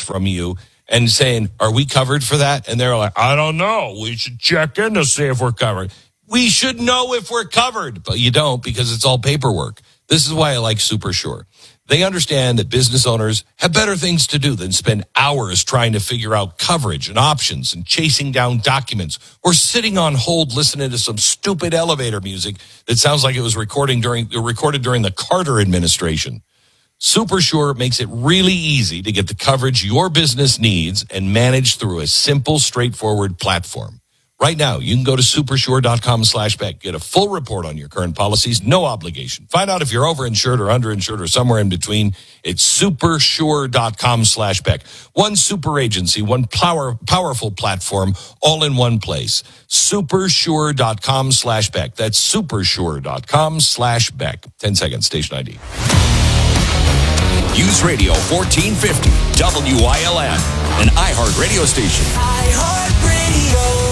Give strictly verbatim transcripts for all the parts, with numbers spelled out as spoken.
from you and saying, are we covered for that? And they're like, I don't know. We should check in to see if we're covered. We should know if we're covered, but you don't because it's all paperwork. This is why I like Super Sure. They understand that business owners have better things to do than spend hours trying to figure out coverage and options and chasing down documents or sitting on hold listening to some stupid elevator music that sounds like it was recording during, recorded during the Carter administration. Super Sure makes it really easy to get the coverage your business needs and manage through a simple, straightforward platform. Right now, you can go to supersure.com slash Beck. Get a full report on your current policies, no obligation. Find out if you're overinsured or underinsured or somewhere in between. It's supersure.com slash Beck. One super agency, one power, powerful platform, all in one place. Supersure.com slash Beck. That's supersure.com slash Beck. ten seconds, station I D. News Radio fourteen fifty, W I L N, an iHeart radio station. iHeart Radio.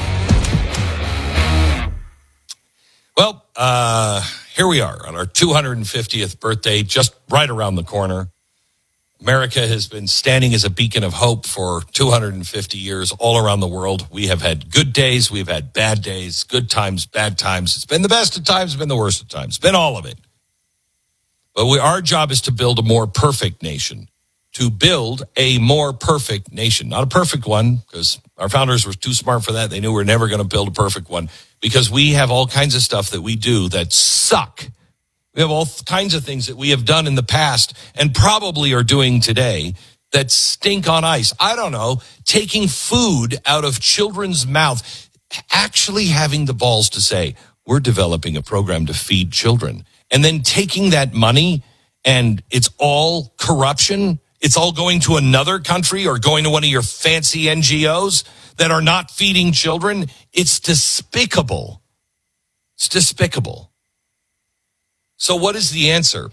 Well, uh, here we are on our two hundred fiftieth birthday, just right around the corner. America has been standing as a beacon of hope for two hundred fifty years all around the world. We have had good days. We've had bad days, good times, bad times. It's been the best of times, it's been the worst of times. It's been all of it. But we, our job is to build a more perfect nation, to build a more perfect nation. Not a perfect one, because our founders were too smart for that. They knew we were never going to build a perfect one, because we have all kinds of stuff that we do that suck. We have all kinds of things that we have done in the past and probably are doing today that stink on ice. I don't know, taking food out of children's mouth, actually having the balls to say, we're developing a program to feed children. And then taking that money and it's all corruption. It's all going to another country or going to one of your fancy N G Os that are not feeding children. It's despicable. It's despicable. So what is the answer?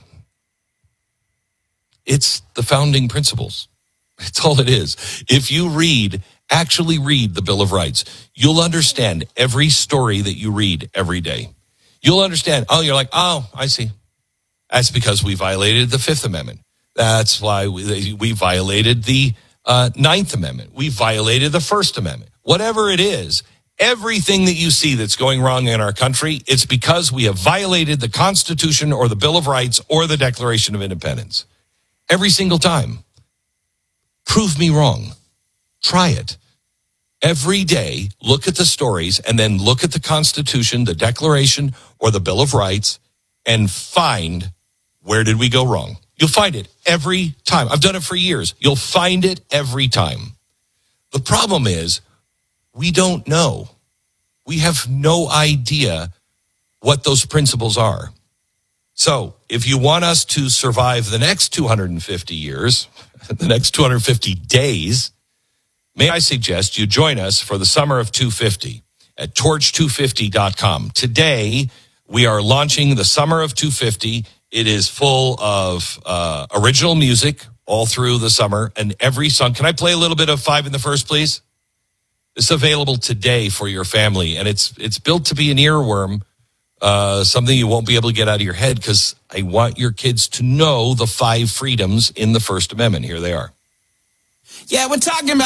It's the founding principles. It's all it is. If you read, actually read the Bill of Rights, you'll understand every story that you read every day. You'll understand. Oh, you're like, oh, I see. That's because we violated the Fifth Amendment. That's why we, we violated the uh, Ninth Amendment. We violated the First Amendment. Whatever it is, everything that you see that's going wrong in our country, it's because we have violated the Constitution or the Bill of Rights or the Declaration of Independence. Every single time. Prove me wrong. Try it. Every day, look at the stories and then look at the Constitution, the Declaration, or the Bill of Rights and find where did we go wrong. You'll find it every time. I've done it for years. You'll find it every time. The problem is we don't know. We have no idea what those principles are. So if you want us to survive the next two hundred fifty years, the next two hundred fifty days, may I suggest you join us for the Summer of two fifty at torch two fifty dot com. Today, we are launching the Summer of two fifty. It is full of uh, original music all through the summer, and every song. Can I play a little bit of Five in the First, please? It's available today for your family, and it's it's built to be an earworm, uh, something you won't be able to get out of your head, because I want your kids to know the five freedoms in the First Amendment. Here they are. Yeah, we're talking about